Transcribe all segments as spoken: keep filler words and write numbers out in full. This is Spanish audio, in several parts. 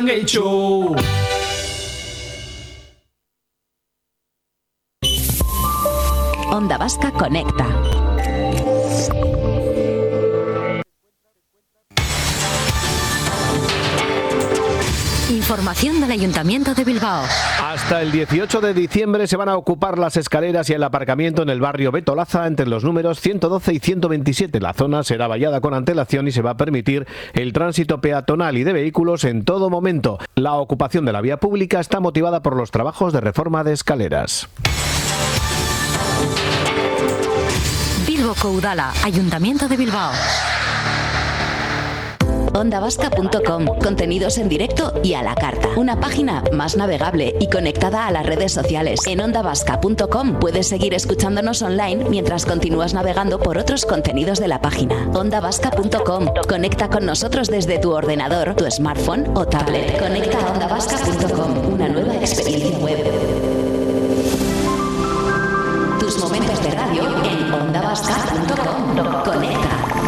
hecho. Onda Vasca Conecta. Información del Ayuntamiento de Bilbao. Hasta el dieciocho de diciembre se van a ocupar las escaleras y el aparcamiento en el barrio Betolaza entre los números ciento doce y ciento veintisiete. La zona será vallada con antelación y se va a permitir el tránsito peatonal y de vehículos en todo momento. La ocupación de la vía pública está motivada por los trabajos de reforma de escaleras. Bilboko Udala, Ayuntamiento de Bilbao. onda vasca punto com, contenidos en directo y a la carta. Una página más navegable y conectada a las redes sociales. En onda vasca punto com puedes seguir escuchándonos online mientras continúas navegando por otros contenidos de la página. onda vasca punto com. Conecta con nosotros desde tu ordenador, tu smartphone o tablet. Conecta a onda vasca punto com, una nueva experiencia web. Tus momentos de radio en onda vasca punto com. Conecta.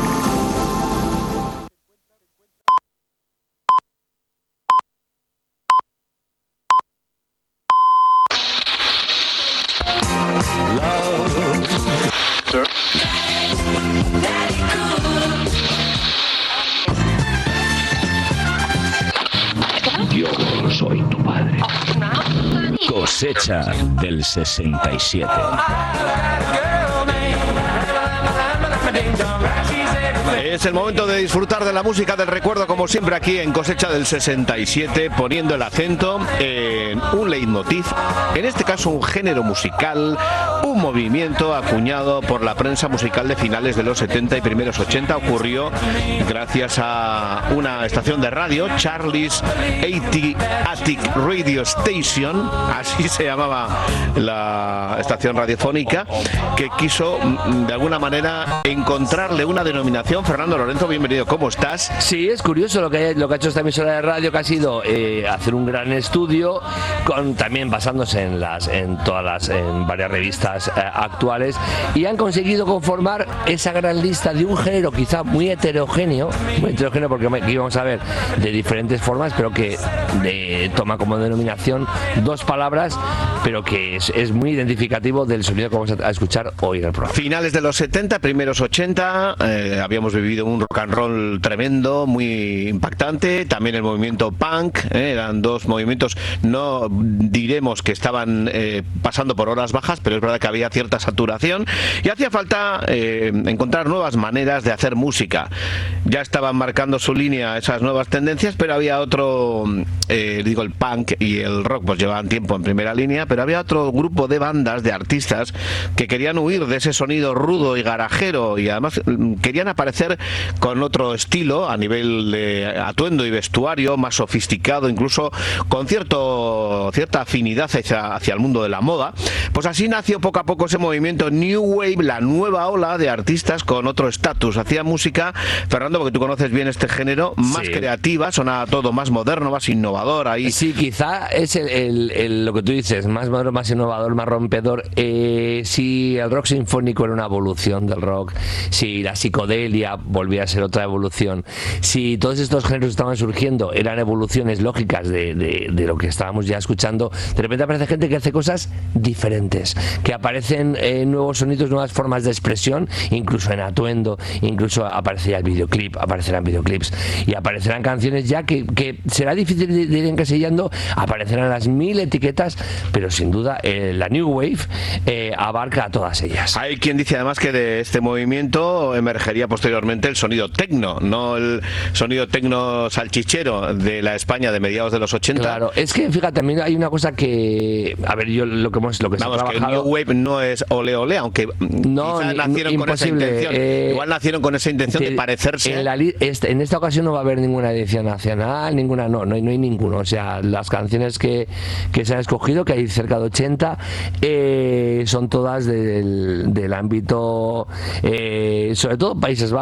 Yo soy tu padre. Cosecha del sesenta y siete. Es el momento de disfrutar de la música del recuerdo, como siempre aquí en Cosecha del sesenta y siete, poniendo el acento en un leitmotiv, en este caso un género musical, un movimiento acuñado por la prensa musical de finales de los setenta y primeros ochenta. Ocurrió gracias a una estación de radio, Charlie's ochenta Attic Radio Station, así se llamaba la estación radiofónica, que quiso de alguna manera encontrarle una denominación. Fernando Lorenzo, bienvenido, ¿cómo estás? Sí, es curioso lo que, lo que ha hecho esta emisora de radio, que ha sido eh, hacer un gran estudio, con, también basándose en las en todas las en varias revistas eh, actuales, y han conseguido conformar esa gran lista de un género quizá muy heterogéneo, muy heterogéneo porque aquí vamos a ver de diferentes formas, pero que de, toma como denominación dos palabras, pero que es, es muy identificativo del sonido que vamos a, a escuchar hoy en el programa. Finales de los setenta, primeros ochenta, eh, habíamos vivido un rock and roll tremendo, muy impactante, también el movimiento punk, eh, eran dos movimientos, no diremos que estaban eh, pasando por horas bajas, pero es verdad que había cierta saturación y hacía falta eh, encontrar nuevas maneras de hacer música. Ya estaban marcando su línea esas nuevas tendencias, pero había otro, eh, digo, el punk y el rock pues llevaban tiempo en primera línea, pero había otro grupo de bandas, de artistas, que querían huir de ese sonido rudo y garajero y además querían aparecer con otro estilo a nivel de atuendo y vestuario, más sofisticado, incluso con cierto cierta afinidad hacia, hacia el mundo de la moda. Pues así nació poco a poco ese movimiento New Wave, la nueva ola de artistas con otro estatus. Hacía música, Fernando, porque tú conoces bien este género, más sí. creativa, sonaba todo más moderno, más innovador. Ahí. Sí, quizá es el, el, el, lo que tú dices, más moderno, más innovador, más rompedor. Eh, si el rock sinfónico era una evolución del rock, si la psicodelia volvía a ser otra evolución, si todos estos géneros estaban surgiendo eran evoluciones lógicas de, de, de lo que estábamos ya escuchando, de repente aparece gente que hace cosas diferentes, que aparecen eh, nuevos sonidos, nuevas formas de expresión, incluso en atuendo, incluso aparecerá el videoclip, aparecerán videoclips y aparecerán canciones ya que, que será difícil de, de ir encasillando, aparecerán las mil etiquetas, pero sin duda eh, la New Wave eh, abarca a todas ellas. Hay quien dice además que de este movimiento emergería posteriormente el sonido tecno, no el sonido tecno salchichero de la España de mediados de los ochenta. Claro, es que fíjate, también hay una cosa que, a ver, yo lo que hemos lo que Vamos, se ha trabajado, que New Wave no es ole ole, aunque no, quizás ni, nacieron con esa intención. Eh, Igual nacieron con esa intención te, de parecerse. En, la, este, en esta ocasión no va a haber ninguna edición nacional, ninguna, no, no hay, no hay ninguno. O sea, las canciones que, que se han escogido, que hay cerca de ochenta, eh, son todas del, del ámbito, eh, sobre todo Países Bajos.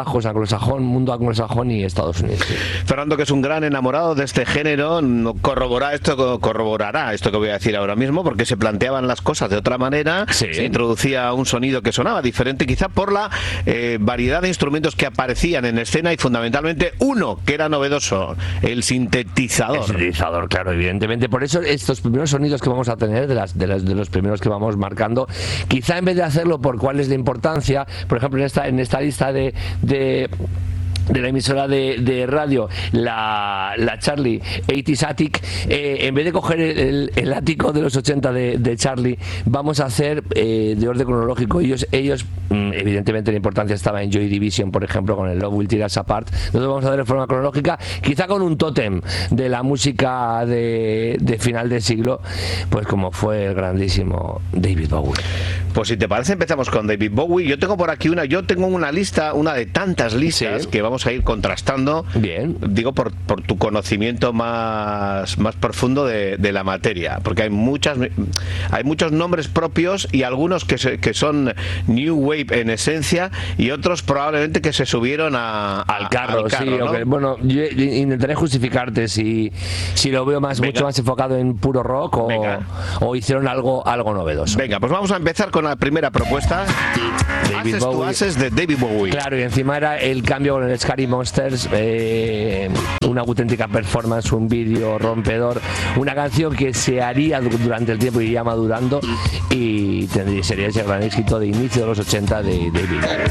bajos, anglosajón, mundo anglosajón y Estados Unidos. Sí. Fernando, que es un gran enamorado de este género, corroborará esto, corroborará esto que voy a decir ahora mismo, porque se planteaban las cosas de otra manera, sí. Se introducía un sonido que sonaba diferente, quizá por la eh, variedad de instrumentos que aparecían en escena y fundamentalmente uno que era novedoso, el sintetizador. El sintetizador, claro, evidentemente. Por eso estos primeros sonidos que vamos a tener, de, las, de, las, de los primeros que vamos marcando, quizá en vez de hacerlo por cuál es la importancia, por ejemplo, en esta, en esta lista de... de de la emisora de, de radio, la, la Charlie ochenta Attic, eh, en vez de coger el, el ático de los ochenta de, de Charlie, vamos a hacer eh, de orden cronológico. Ellos, ellos evidentemente la importancia estaba en Joy Division, por ejemplo, con el Love Will Tear Us Apart. Nosotros vamos a hacer de forma cronológica, quizá con un tótem de la música de, de final de siglo, pues como fue el grandísimo David Bowie. Pues si te parece empezamos con David Bowie. Yo tengo por aquí una, yo tengo una lista, una de tantas listas, sí, que vamos a ir contrastando. Bien. Digo por, por tu conocimiento más, más profundo de, de la materia, porque hay muchas, hay muchos nombres propios y algunos que, se, que son New Wave en esencia y otros probablemente que se subieron a, al carro. Al carro, sí, ¿no? Okay. Bueno, yo intentaré justificarte si, si lo veo más Venga. mucho más enfocado en puro rock o, o hicieron algo, algo novedoso. Venga, pues vamos a empezar con la primera propuesta. David Haces Bowie. Tú haces de David Bowie. Claro, y encima era el cambio con el Scary Monsters, eh, una auténtica performance, un vídeo rompedor, una canción que se haría durante el tiempo y iría madurando y tendría, sería ese gran éxito de inicio de los ochenta de David Bowie.